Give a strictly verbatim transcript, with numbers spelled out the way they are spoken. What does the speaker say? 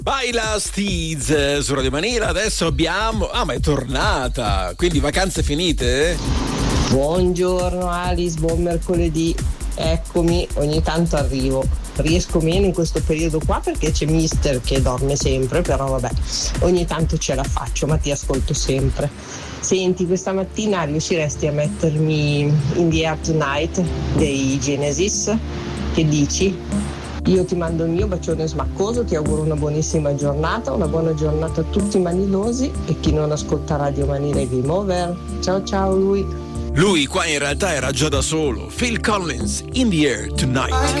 Baila Steez su Radio Manila. Adesso abbiamo. Ah, ma è tornata! Quindi vacanze finite? Buongiorno Alice, buon mercoledì. Eccomi, ogni tanto arrivo. Riesco meno in questo periodo qua perché c'è Mister che dorme sempre, però vabbè, ogni tanto ce la faccio, ma ti ascolto sempre. Senti, questa mattina riusciresti a mettermi In the Air Tonight dei Genesis? Che dici? Io ti mando il mio bacione smaccoso, ti auguro una buonissima giornata, una buona giornata a tutti i manilosi e chi non ascolta Radio Manila è game over. Ciao ciao lui. Lui qua in realtà era già da solo. Phil Collins, In the Air Tonight.